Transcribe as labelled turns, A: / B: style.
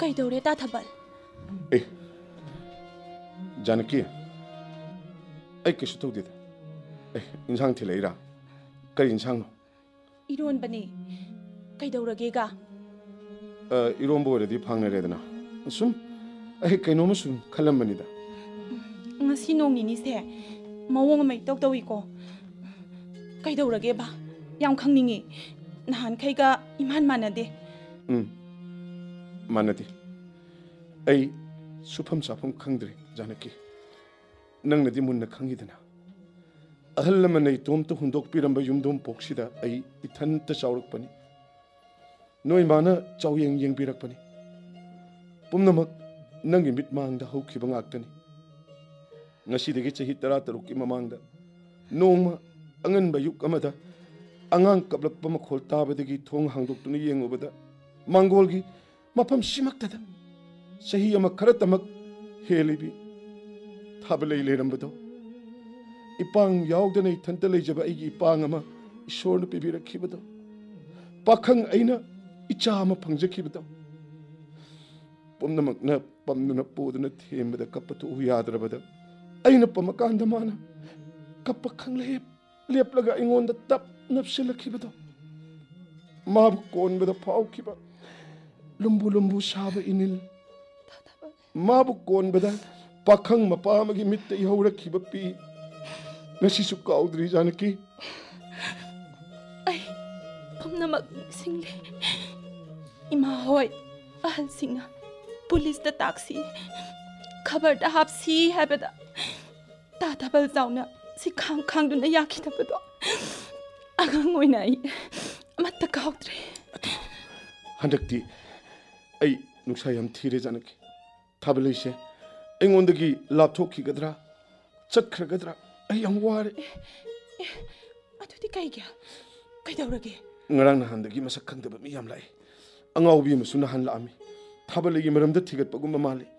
A: ꯀꯩꯗꯧꯔꯦ ꯇꯥ ꯊꯕꯜ
B: ꯑꯦ ꯖꯥꯅꯀꯤ ꯑꯩ ꯀꯩꯁꯨ ꯇꯧꯗꯦꯗ ꯏꯟꯁꯥꯡ ꯊꯤꯜꯂꯛꯏꯔꯥ ꯀꯔꯤ ꯏꯟꯁꯥꯡꯅꯣ
A: 이론ꯕꯅꯤ ꯀꯩꯗꯧꯔꯒꯦꯒ
B: 이romꯕ ꯑꯣꯏꯔꯗꯤ ꯐꯪꯅꯔꯦꯗꯅ ꯁꯨꯝ ꯑꯩ ꯀꯩꯅꯣꯝꯃ ꯁꯨꯝ ꯈꯜꯂꯝꯕꯅꯤꯗ
A: ngasi nong nini-se mawong ama itaw tawiko ꯀꯩꯗꯧꯔꯒꯦꯕ ꯌꯥꯝ ꯈꯪꯅꯤꯡꯉꯤ ꯅꯍꯥꯟꯈꯩꯒ ꯏꯃꯥꯟ ꯃꯥꯟꯅꯗꯦ
B: ꯃꯥꯟꯅꯗꯦ ꯑꯩ ꯁꯨꯐꯝ ꯆꯥꯐꯝ ꯈꯪꯗ꯭ꯔꯦ ꯖꯥꯅꯀꯤ ꯅꯪꯅꯗꯤ ꯃꯨꯟꯅ ꯈꯪꯉꯤꯗꯅ ꯑꯍꯜ ꯂꯃꯟꯅ ꯏꯇꯣꯝꯇ ꯍꯨꯟꯗꯣꯛꯄꯤꯔꯝꯕ ꯌꯨꯝꯗꯣꯡ ꯄꯣꯛꯁꯤꯗ ꯑꯩ ꯏꯊꯟꯇ ꯆꯥꯎꯔꯛꯄꯅꯤ ꯅꯣꯏ ꯃꯥꯅ ꯆꯥꯎꯌꯦꯡ ꯌꯦꯡꯕꯤꯔꯛꯄꯅꯤ ꯄꯨꯝꯅꯃꯛ ꯅꯪꯒꯤ ꯃꯤꯠꯃꯥꯡꯗ ꯍꯧꯈꯤꯕ ꯉꯥꯛꯇꯅꯤ ꯉꯁꯤꯗꯒꯤ ꯆꯍꯤ 13ꯀꯤ ꯃꯃꯥꯡꯗ ꯅꯣꯡꯃ ꯑꯉꯟꯕ ꯌꯨꯛ ꯑꯃꯗ ꯑꯉꯥꯡ ꯀꯞꯂꯛꯄ ꯃꯈꯣꯜ ꯇꯥꯕꯗꯒꯤ ꯊꯣꯡ ꯍꯥꯡꯗꯣꯛꯇꯨꯅ ꯌꯦꯡꯉꯨꯕꯗ ꯃꯥꯡꯒꯣꯜꯒꯤ ꯃꯐꯝ ꯁꯤꯃꯛꯇꯗ ꯆꯍꯤ ꯑꯃ ꯈꯔꯇꯃꯛ ꯍꯦꯜꯂꯤꯕꯤ ꯊꯥꯕꯂꯩ ꯂꯩꯔꯝꯕꯗꯣ ꯏꯄꯥꯡ ꯌꯥꯎꯗꯅ ꯏꯊꯟꯇ ꯂꯩꯖꯕ ꯑꯩꯒꯤ ꯏꯄꯥꯡ ꯑꯃ ꯏꯁꯣꯔꯅ ꯄꯤꯕꯤꯔꯛꯈꯤꯕꯗꯣ ꯄꯥꯈꯪ ꯑꯩꯅ ꯏꯆꯥ ꯑꯃ ꯐꯪꯖꯈꯤꯕꯗꯣ ꯄꯨꯝꯅꯃꯛꯅ ꯄꯝꯗꯨꯅ ꯄꯨꯗꯨꯅ ꯊꯦꯝꯕꯗ ꯀꯞꯄ ꯇꯣꯛꯎ ꯌꯥꯗ꯭ꯔꯕꯗ ꯑꯩꯅ ꯄꯝꯃꯀꯥꯟꯗ ꯃꯥꯅ ꯀꯞꯄ ꯈꯪꯂꯦꯞ ꯂꯦꯞꯂꯒ ꯑꯩꯉꯣꯟꯗ ꯇꯞ ꯅꯞꯁꯤꯜꯂꯛꯈꯤꯕꯗꯣ 마부 꼰보다 파우키바 lumbu 사바 이닐 마부 꼰보다 파캉 마파마기 밑에 이하우라 키바피 나시수 까우드리 자네키
A: 아이 봄나막 싱레 이마호이 아한싱나 पुलिसदा ताक्सी खबरदा हापसी हैबदा ताताबल जाउना सि खांगदुना याखिदबदो अगांग ओइना मत्ता काउद्रे
B: हंदक्ति ऐ नुक्सा याम थीरे जानकी थाबलैसे ऐंगोंदगी लापथोखिगद्रा चखरगद्रा ऐ याम वारे
A: अदुदि काइग्या कैदौरगे
B: ngarang nahandagi masak khangdaba mi yam lai angaw bi musu nahan la ami थाबलैगी मरमदा थिगतपगुम माले